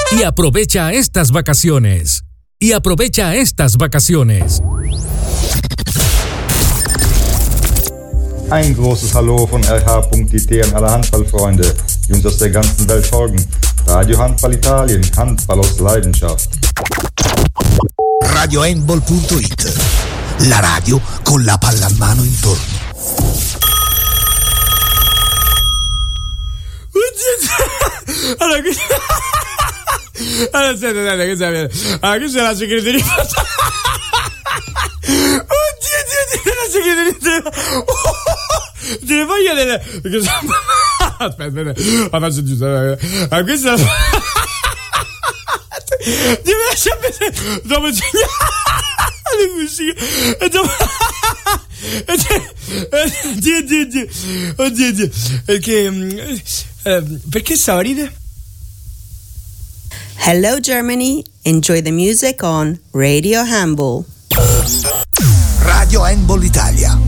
Y aprovecha estas vacaciones. Ein großes Hallo von RH.it an alle Handballfreunde, die uns aus der ganzen Welt folgen. Radio Handball Italien, Handball aus Leidenschaft. RadioHandball.it, la radio con la pallamano intorno. Allora, aspetta, allora, questa è la segreteria. Oddio, la segreteria. Te le voglio delle. Aspetta, la faccio giusto. Allora, questa è la. Ti lascia vedere. Dopo le musiche. E dopo. Oddio. Perché stavo a ridere? Hello Germany, enjoy the music on Radio Handball. Radio Handball Italia.